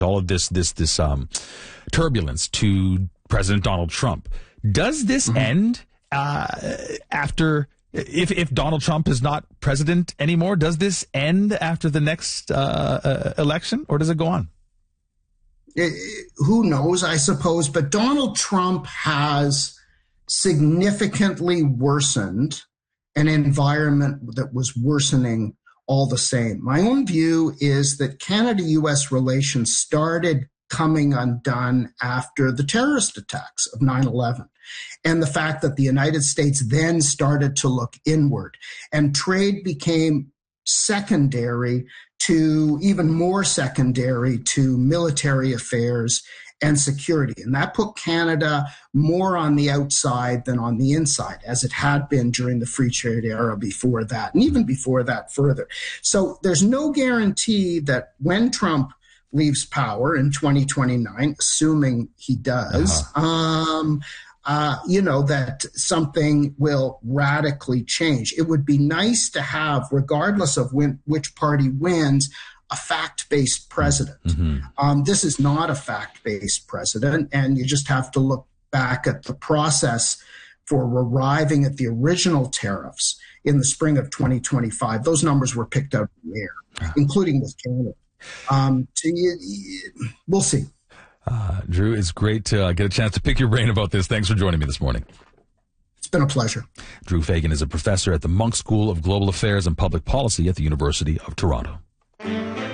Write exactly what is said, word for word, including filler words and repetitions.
all of this this this um, turbulence to President Donald Trump. Does this mm-hmm. end uh, after, if if Donald Trump is not president anymore? Does this end after the next uh, uh, election, or does it go on? It, who knows, I suppose. But Donald Trump has significantly worsened an environment that was worsening all the same. My own view is that Canada-U S relations started coming undone after the terrorist attacks of nine eleven, and the fact that the United States then started to look inward, and trade became secondary to, even more secondary to, military affairs and security. And that put Canada more on the outside than on the inside, as it had been during the free trade era before that, and even before that further. So there's no guarantee that when Trump leaves power in twenty twenty-nine, assuming he does, uh-huh. um, uh, you know, that something will radically change. It would be nice to have, regardless of when, which party wins, a fact-based president. Mm-hmm. Um, this is not a fact-based president, and you just have to look back at the process for arriving at the original tariffs in the spring of twenty twenty-five. Those numbers were picked out of the air, uh-huh. including with Canada. Um, so you, you, we'll see. Uh, Drew, it's great to uh, get a chance to pick your brain about this. Thanks for joining me this morning. It's been a pleasure. Drew Fagan is a professor at the Munk School of Global Affairs and Public Policy at the University of Toronto.